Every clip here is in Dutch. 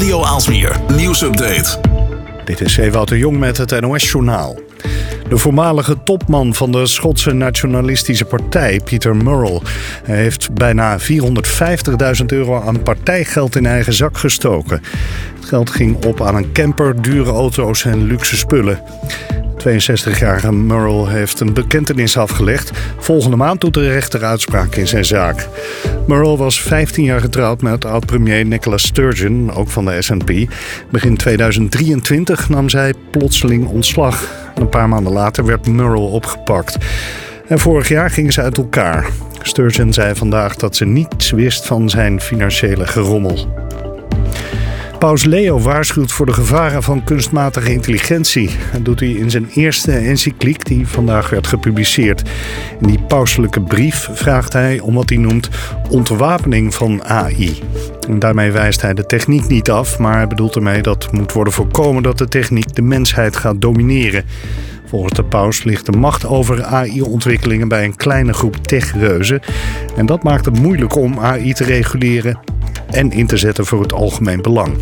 Radio Aalsmeer nieuwsupdate. Dit is Ewout de Jong met het NOS-journaal. De voormalige topman van de Schotse nationalistische partij, Peter Murrell, heeft bijna €450.000 aan partijgeld in eigen zak gestoken. Het geld ging op aan een camper, dure auto's en luxe spullen. De 62-jarige Murrell heeft een bekentenis afgelegd. Volgende maand doet de rechter uitspraak in zijn zaak. Murrell was 15 jaar getrouwd met oud-premier Nicola Sturgeon, ook van de SNP. Begin 2023 nam zij plotseling ontslag. Een paar maanden later werd Murrell opgepakt. En vorig jaar gingen ze uit elkaar. Sturgeon zei vandaag dat ze niets wist van zijn financiële gerommel. Paus Leo waarschuwt voor de gevaren van kunstmatige intelligentie. Dat doet hij in zijn eerste encycliek die vandaag werd gepubliceerd. In die pauselijke brief vraagt hij om wat hij noemt ontwapening van AI. En daarmee wijst hij de techniek niet af, maar hij bedoelt ermee dat moet worden voorkomen dat de techniek de mensheid gaat domineren. Volgens de paus ligt de macht over AI-ontwikkelingen bij een kleine groep techreuzen. En dat maakt het moeilijk om AI te reguleren en in te zetten voor het algemeen belang.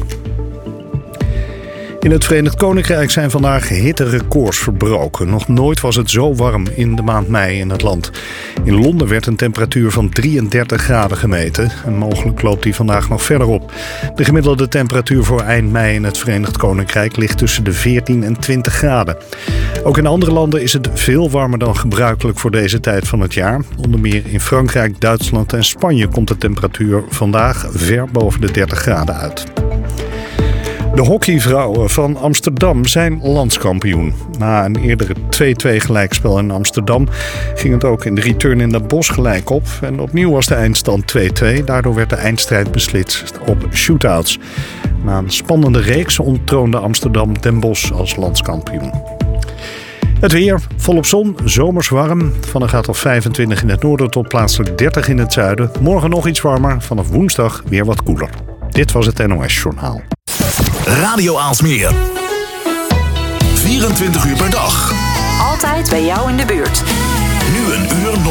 In het Verenigd Koninkrijk zijn vandaag hitterecords verbroken. Nog nooit was het zo warm in de maand mei in het land. In Londen werd een temperatuur van 33 graden gemeten. En mogelijk loopt die vandaag nog verder op. De gemiddelde temperatuur voor eind mei in het Verenigd Koninkrijk ligt tussen de 14 en 20 graden. Ook in andere landen is het veel warmer dan gebruikelijk voor deze tijd van het jaar. Onder meer in Frankrijk, Duitsland en Spanje komt de temperatuur vandaag ver boven de 30 graden uit. De hockeyvrouwen van Amsterdam zijn landskampioen. Na een eerdere 2-2 gelijkspel in Amsterdam ging het ook in de return in Den Bosch gelijk op. En opnieuw was de eindstand 2-2. Daardoor werd de eindstrijd beslist op shootouts. Na een spannende reeks onttroonde Amsterdam Den Bosch als landskampioen. Het weer, volop zon, zomers warm. Van een graad of 25 in het noorden tot plaatselijk 30 in het zuiden. Morgen nog iets warmer, vanaf woensdag weer wat koeler. Dit was het NOS-journaal. Radio Aalsmeer. 24 uur per dag. Altijd bij jou in de buurt. Nu een uur